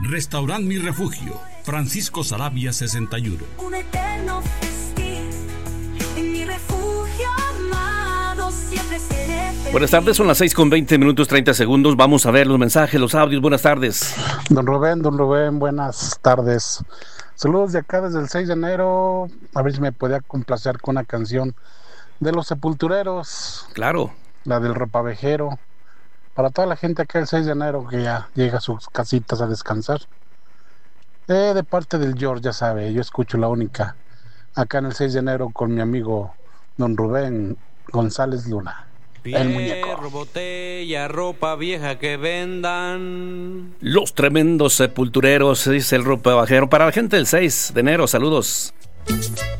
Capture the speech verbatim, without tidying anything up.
Restaurant Mi Refugio, Francisco Saravia sesenta y uno. Un eterno festín, en mi refugio amado siempre seré feliz. Buenas tardes, son las seis con veinte minutos treinta segundos. Vamos a ver los mensajes, los audios. Buenas tardes. Don Rubén, don Rubén, buenas tardes. Saludos de acá desde el seis de enero. A ver si me podía complacer con una canción de Los Sepultureros. Claro. La del ropavejero. Para toda la gente acá el seis de enero que ya llega a sus casitas a descansar. Eh, de parte del George, ya sabe, yo escucho la única. Acá en el seis de enero con mi amigo don Rubén González Luna. El muñeco. Fierro, botella, ropa vieja que vendan. Los tremendos sepultureros, dice el ropavejero. Para la gente del seis de enero, saludos.